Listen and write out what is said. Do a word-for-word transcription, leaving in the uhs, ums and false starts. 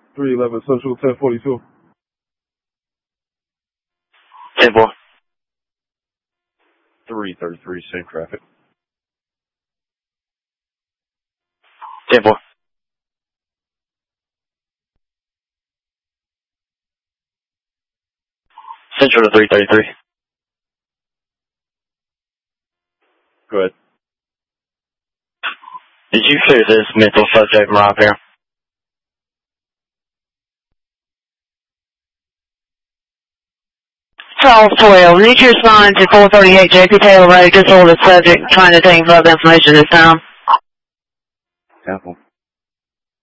three eleven Central, ten forty-two. ten four. three thirty-three, same traffic. ten four. Central to three thirty-three. Go ahead. Did you clear this mental subject, Rob here? twelve twelve. Need you respond to four thirty-eight J P Taylor Road, just hold the subject, trying to take further information this time. Apple.